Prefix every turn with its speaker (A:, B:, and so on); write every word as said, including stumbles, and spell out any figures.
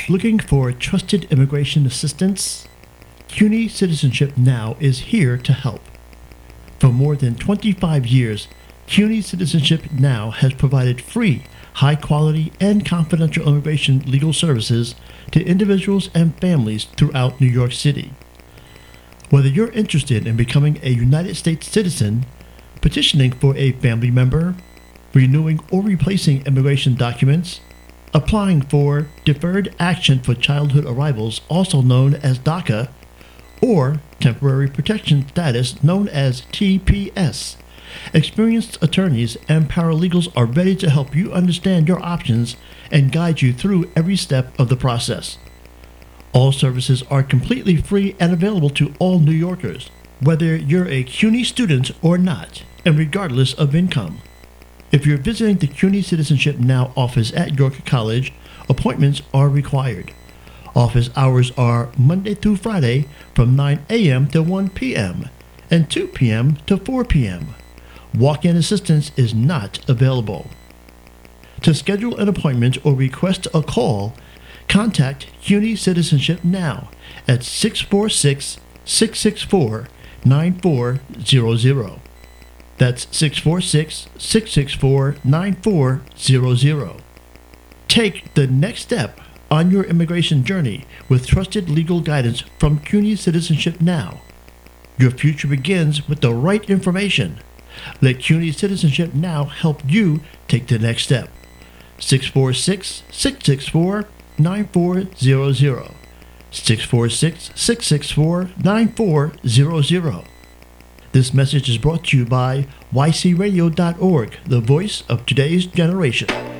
A: Looking for trusted immigration assistance? CUNY Citizenship Now is here to help. For more than twenty-five years, CUNY Citizenship Now has provided free, high-quality, and confidential immigration legal services to individuals and families throughout New York City. Whether you're interested in becoming a United States citizen, petitioning for a family member, renewing or replacing immigration documents, applying for Deferred Action for Childhood Arrivals, also known as DACA, or Temporary Protection Status, known as T P S, experienced attorneys and paralegals are ready to help you understand your options and guide you through every step of the process. All services are completely free and available to all New Yorkers, whether you're a CUNY student or not, and regardless of income. If you're visiting the CUNY Citizenship Now office at York College, appointments are required. Office hours are Monday through Friday from nine a.m. to one p.m. and two p.m. to four p.m. Walk-in assistance is not available. To schedule an appointment or request a call, contact CUNY Citizenship Now at six four six, six six four, nine four zero zero. That's six four six, six six four, nine four zero zero. Take the next step on your immigration journey with trusted legal guidance from CUNY Citizenship Now. Your future begins with the right information. Let CUNY Citizenship Now help you take the next step. six four six, six six four, nine four zero zero. six four six, six six four, nine four zero zero. This message is brought to you by Y C radio dot org, the voice of today's generation.